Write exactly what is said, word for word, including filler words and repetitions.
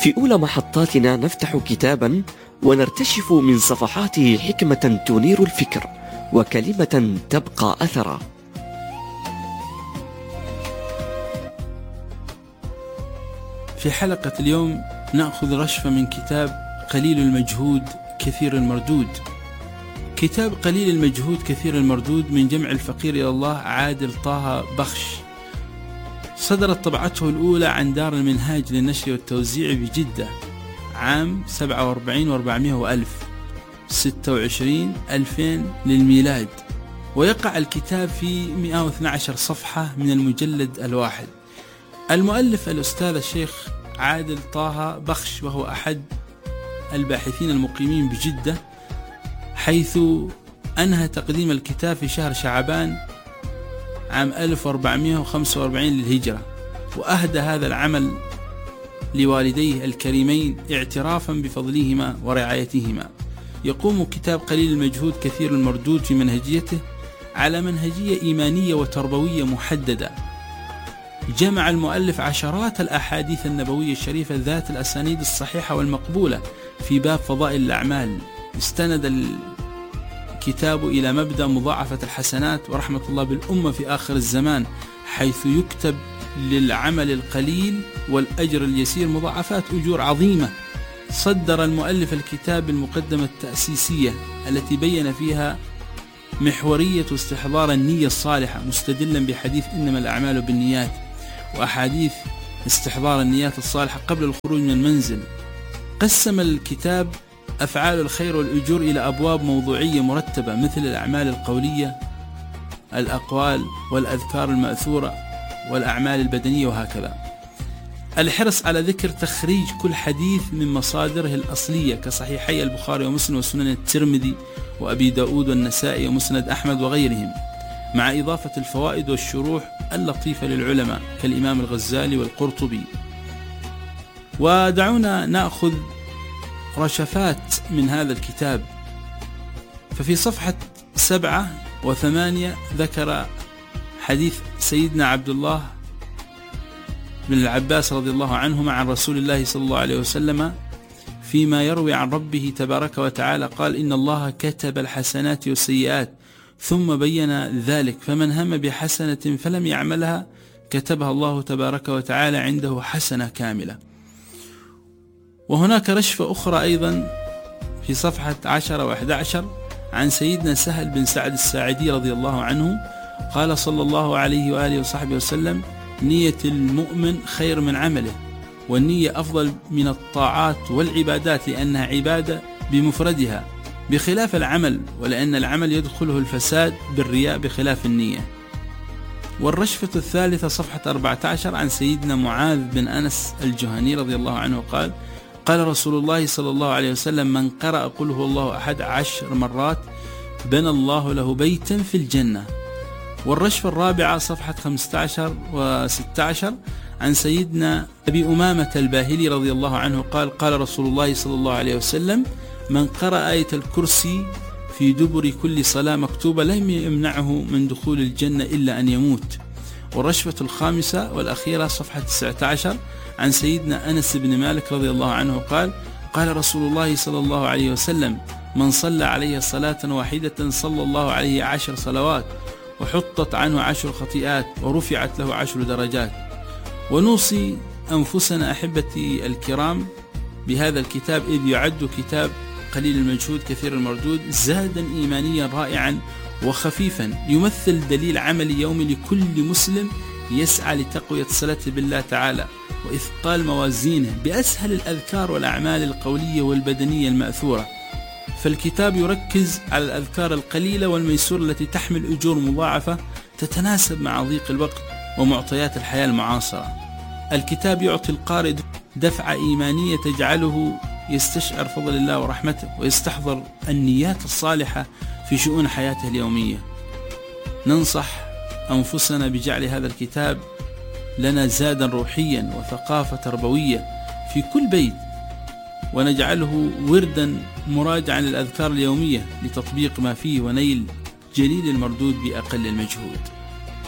في أولى محطاتنا نفتح كتابا ونرتشف من صفحاته حكمة تنير الفكر وكلمة تبقى أثرا. في حلقة اليوم نأخذ رشفة من كتاب قليل المجهود كثير المردود. كتاب قليل المجهود كثير المردود من جمع الفقير إلى الله عادل طه بخش، صدرت طبعته الأولى عن دار المنهاج للنشر والتوزيع بجدة عام سبعة وأربعين وأربعمائة وألف ستة وعشرين ألفين للميلاد، ويقع الكتاب في مئة واثني عشر صفحة من المجلد الواحد. المؤلف الأستاذ الشيخ عادل طه بخش، وهو أحد الباحثين المقيمين بجدة، حيث أنهى تقديم الكتاب في شهر شعبان عام ألف وأربعمائة وخمسة وأربعين للهجرة، وأهدى هذا العمل لوالديه الكريمين اعترافا بفضلهما ورعايتهما. يقوم كتاب قليل المجهود كثير المردود في منهجيته على منهجية إيمانية وتربوية محددة. جمع المؤلف عشرات الأحاديث النبوية الشريفة ذات الأسانيد الصحيحة والمقبولة في باب فضائل الأعمال. استند الكتاب إلى مبدأ مضاعفة الحسنات ورحمة الله بالأمة في آخر الزمان، حيث يكتب للعمل القليل والأجر اليسير مضاعفات أجور عظيمة. صدر المؤلف الكتاب المقدمة التأسيسية التي بين فيها محورية استحضار النية الصالحة، مستدلا بحديث إنما الأعمال بالنيات، وأحاديث استحضار النيات الصالحة قبل الخروج من المنزل. قسم الكتاب أفعال الخير والأجور إلى أبواب موضوعية مرتبة، مثل الأعمال القولية، الأقوال والأذكار المأثورة، والأعمال البدنية، وهكذا. الحرص على ذكر تخريج كل حديث من مصادره الأصلية كصحيحي البخاري ومسلم وسنن الترمذي وأبي داود والنسائي ومسند أحمد وغيرهم، مع إضافة الفوائد والشروح اللطيفة للعلماء كالإمام الغزالي والقرطبي. ودعونا نأخذ رشفات من هذا الكتاب. ففي صفحة سبعة وثمانية ذكر حديث سيدنا عبد الله بن العباس رضي الله عنهما عن رسول الله صلى الله عليه وسلم فيما يروي عن ربه تبارك وتعالى قال: إن الله كتب الحسنات والسيئات ثم بين ذلك، فمن هم بحسنة فلم يعملها كتبها الله تبارك وتعالى عنده حسنة كاملة. وهناك رشفة أخرى أيضا في صفحة عشرة وأحد عشر عن سيدنا سهل بن سعد الساعدي رضي الله عنه قال صلى الله عليه وآله وصحبه وسلم: نية المؤمن خير من عمله، والنية أفضل من الطاعات والعبادات لأنها عبادة بمفردها بخلاف العمل، ولأن العمل يدخله الفساد بالرياء بخلاف النية. والرشفة الثالثة صفحة أربعة عشر عن سيدنا معاذ بن أنس الجهني رضي الله عنه قال: قال رسول الله صلى الله عليه وسلم: من قرأ قل هو الله أحد عشر مرات بنى الله له بيتا في الجنة. والرشفة الرابعة صفحة خمسة عشر وستة عشر عن سيدنا أبي أمامة الباهلي رضي الله عنه قال: قال رسول الله صلى الله عليه وسلم: من قرأ آية الكرسي في دبر كل صلاة مكتوبة لم يمنعه من دخول الجنة إلا أن يموت. والرشفة الخامسة والأخيرة صفحة تسعة عشر عن سيدنا أنس بن مالك رضي الله عنه قال: قال رسول الله صلى الله عليه وسلم: من صلى عليه صلاة واحدة صلى الله عليه عشر صلوات، وحطت عنه عشر خطيئات، ورفعت له عشر درجات. ونوصي أنفسنا أحبتي الكرام بهذا الكتاب، إذ يعد كتاب قليل المجهود كثير المردود زادا إيمانيا رائعا وخفيفا، يمثل دليل عملي يومي لكل مسلم يسعى لتقوية صلته بالله تعالى وإثقال موازينه بأسهل الأذكار والأعمال القولية والبدنية المأثورة. فالكتاب يركز على الأذكار القليلة والميسورة التي تحمل أجور مضاعفة تتناسب مع ضيق الوقت ومعطيات الحياة المعاصرة. الكتاب يعطي القارئ دفعة إيمانية تجعله يستشعر فضل الله ورحمته ويستحضر النيات الصالحة في شؤون حياته اليومية. ننصح أنفسنا بجعل هذا الكتاب لنا زادا روحيا وثقافة تربوية في كل بيت، ونجعله وردا مراجعا للأذكار اليومية لتطبيق ما فيه ونيل جليل المردود بأقل المجهود.